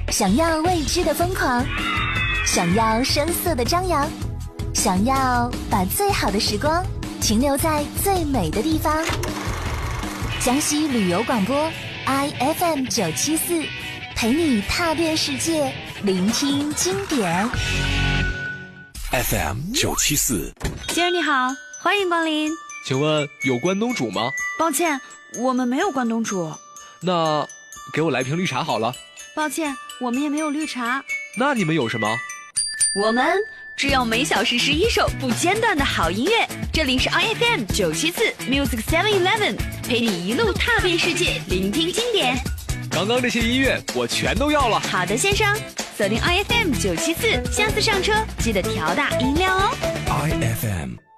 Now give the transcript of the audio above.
想要未知的疯狂，想要声色的张扬，想要把最好的时光停留在最美的地方。江西旅游广播 IFM 974，陪你踏遍世界，聆听经典。 FM 974， 先生你好，欢迎光临。 请问有关东煮吗？ 抱歉，我们没有关东煮。 那给我来瓶绿茶好了。 抱歉，我们也没有绿茶。 那你们有什么？ 我们只有每小时11首不间断的好音乐。这里是 IFM 974 Music 711，陪你一路踏遍世界，聆听经典。 刚刚这些音乐我全都要了。 好的，先生，锁定 IFM 974，下次上车记得调大音量哦。 IFM